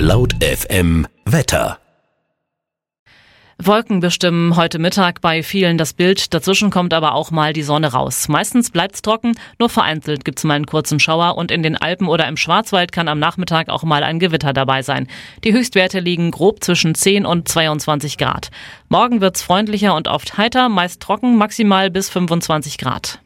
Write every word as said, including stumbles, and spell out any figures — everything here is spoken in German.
Laut F M Wetter. Wolken bestimmen heute Mittag bei vielen das Bild, dazwischen kommt aber auch mal die Sonne raus. Meistens bleibt's trocken, nur vereinzelt gibt's mal einen kurzen Schauer und in den Alpen oder im Schwarzwald kann am Nachmittag auch mal ein Gewitter dabei sein. Die Höchstwerte liegen grob zwischen zehn und zweiundzwanzig Grad. Morgen wird's freundlicher und oft heiter, meist trocken, maximal bis fünfundzwanzig Grad.